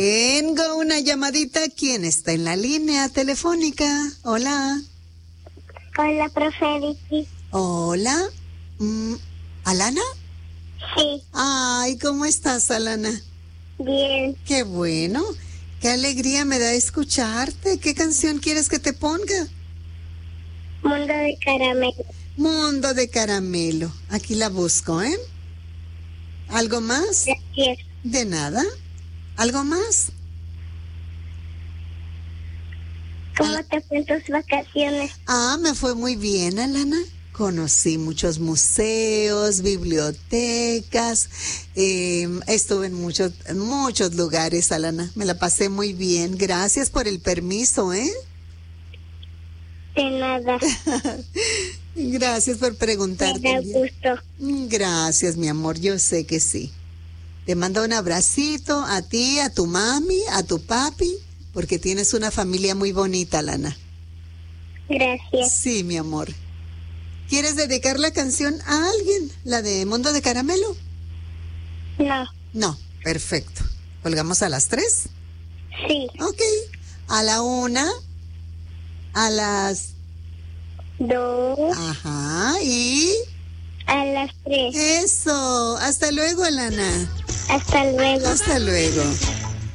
Tengo una llamadita. ¿Quién está en la línea telefónica? Hola. Hola, profe Vicky. Hola. ¿Alana? Sí. Ay, ¿cómo estás, Alana? Bien. Qué bueno. Qué alegría me da escucharte. ¿Qué canción quieres que te ponga? Mundo de caramelo. Mundo de caramelo. Aquí la busco, ¿eh? ¿Algo más? Gracias. De nada. ¿Algo más? ¿Cómo te fue en tus vacaciones? Me fue muy bien, Alana. Conocí muchos museos, bibliotecas, estuve en muchos lugares, Alana. Me la pasé muy bien. Gracias por el permiso, ¿eh? De nada. Gracias por preguntar. Me da gusto. Gracias, mi amor. Yo sé que sí. Te mando un abracito a ti, a tu mami, a tu papi, porque tienes una familia muy bonita, Alana. Gracias. Sí, mi amor. ¿Quieres dedicar la canción a alguien? ¿La de Mundo de Caramelo? No. No, perfecto. ¿Colgamos a las 3? Sí. Ok. A la 1, a las 2. Ajá, y A las 3. eso. Hasta luego, Alana. Hasta luego. Hasta luego.